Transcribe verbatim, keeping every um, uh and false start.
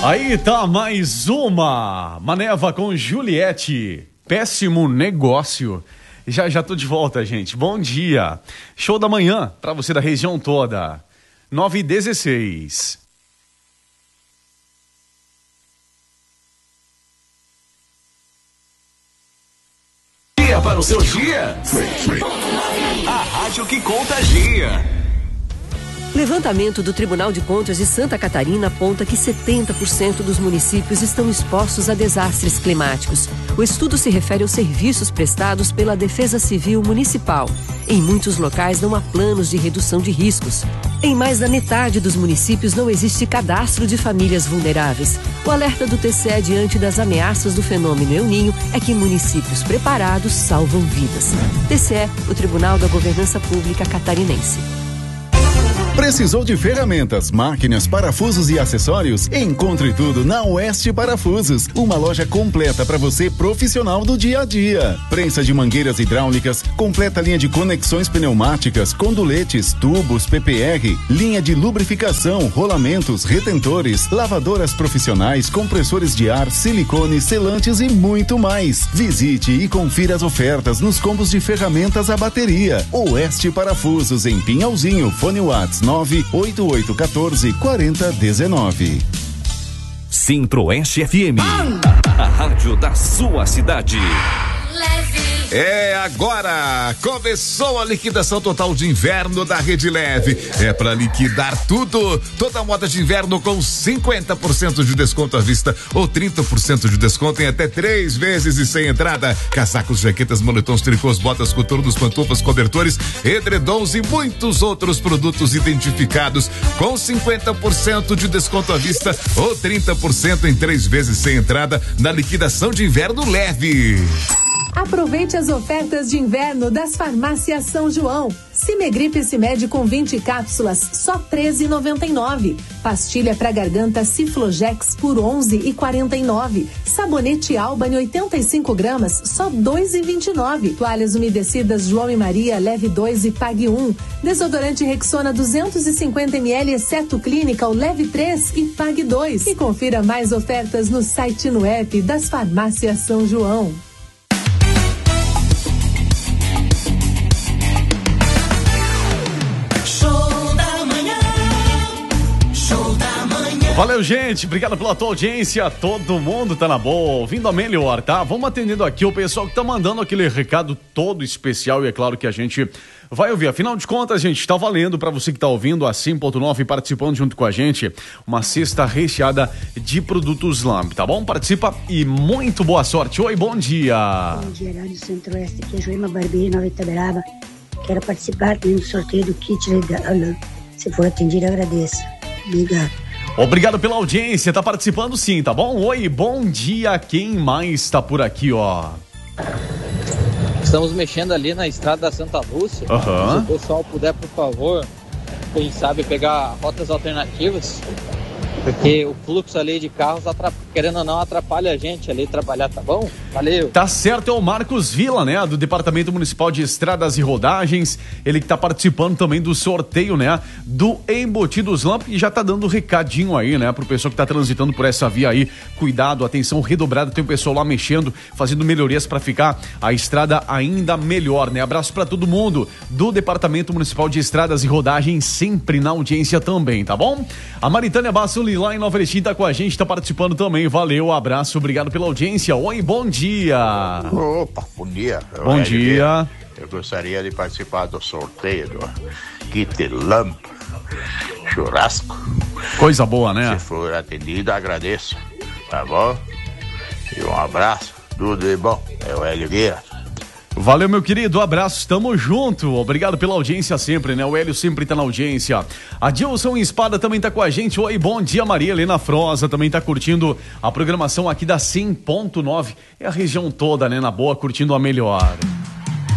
Aí tá mais uma Maneva com Juliette. Péssimo negócio. Já já tô de volta, gente. Bom dia. Show da manhã pra você da região toda. nove e dezesseis. Dia para o seu dia. A rádio que contagia. Levantamento do Tribunal de Contas de Santa Catarina aponta que setenta por cento dos municípios estão expostos a desastres climáticos. O estudo se refere aos serviços prestados pela Defesa Civil Municipal. Em muitos locais não há planos de redução de riscos. Em mais da metade dos municípios não existe cadastro de famílias vulneráveis. O alerta do T C E diante das ameaças do fenômeno El Niño é que municípios preparados salvam vidas. T C E, o Tribunal da Governança Pública Catarinense. Precisou de ferramentas, máquinas, parafusos e acessórios? Encontre tudo na Oeste Parafusos, uma loja completa para você profissional do dia a dia. Prensa de mangueiras hidráulicas, completa linha de conexões pneumáticas, conduletes, tubos, P P R, linha de lubrificação, rolamentos, retentores, lavadoras profissionais, compressores de ar, silicone, selantes e muito mais. Visite e confira as ofertas nos combos de ferramentas a bateria. Oeste Parafusos em Pinhalzinho, Fone Whats nove oito oito um quatro quatro zero um nove. Centro-Oeste F M, a rádio da sua cidade. É agora, começou a liquidação total de inverno da Rede Leve. É para liquidar tudo, toda a moda de inverno com cinquenta por cento de desconto à vista ou trinta por cento de desconto em até três vezes e sem entrada. Casacos, jaquetas, moletons, tricôs, botas, coturnos, pantufas, cobertores, edredons e muitos outros produtos identificados com cinquenta por cento de desconto à vista ou trinta por cento em três vezes sem entrada na liquidação de inverno Leve. Aproveite as ofertas de inverno das farmácias São João. Cimegripe Cimed com vinte cápsulas, só treze reais e noventa e nove centavos. Pastilha para garganta Ciflogex por onze reais e quarenta e nove centavos. Sabonete Albany oitenta e cinco gramas, só dois reais e vinte e nove centavos. Toalhas umedecidas João e Maria, leve dois e pague um. Desodorante Rexona duzentos e cinquenta mililitros, exceto Clinical, leve três e pague dois. E confira mais ofertas no site e no app das farmácias São João. Valeu, gente, obrigado pela tua audiência, todo mundo tá na boa, ouvindo a melhor, tá? Vamos atendendo aqui o pessoal que tá mandando aquele recado todo especial e é claro que a gente vai ouvir. Afinal de contas, gente, tá valendo pra você que tá ouvindo a cem ponto nove participando junto com a gente, uma cesta recheada de produtos Lamb, tá bom? Participa e muito boa sorte. Oi, bom dia. Bom dia, Rádio Centro-Oeste, aqui é Joema Barbeiro, Nova Itaberaba. Quero participar também do sorteio do kit Alan. Se for atendido, agradeço. Obrigado. Obrigado pela audiência, tá participando sim, tá bom? Oi, bom dia, quem mais tá por aqui, ó? Estamos mexendo ali na estrada da Santa Lúcia. Uhum. Se o pessoal puder, por favor, quem sabe pegar rotas alternativas, porque o fluxo ali de carros, atrap... querendo ou não, atrapalha a gente ali trabalhar, tá bom? Valeu. Tá certo, é o Marcos Vila, né, do Departamento Municipal de Estradas e Rodagens, ele que tá participando também do sorteio, né, do Embutidos Lamp e já tá dando um recadinho aí, né, pro pessoal que tá transitando por essa via aí, cuidado, atenção redobrada, tem o pessoal lá mexendo, fazendo melhorias pra ficar a estrada ainda melhor, né, abraço pra todo mundo do Departamento Municipal de Estradas e Rodagens, sempre na audiência também, tá bom? A Maritânia Bassoli lá em Nova Erechim tá com a gente, tá participando também, valeu, abraço, obrigado pela audiência, oi, bom dia. Opa, bom dia. Bom dia. Eu gostaria de participar do sorteio do kit Lamp churrasco. Coisa boa, né? Se for atendido, agradeço. Tá bom? E um abraço, tudo de bom. É o Hélio Guerra. Valeu, meu querido, abraço, tamo junto, obrigado pela audiência sempre, né, o Hélio sempre tá na audiência. A Dilson Espada também tá com a gente, oi, bom dia, Maria Helena Froza também tá curtindo a programação aqui da cem ponto nove, é a região toda, né, na boa, curtindo a melhor.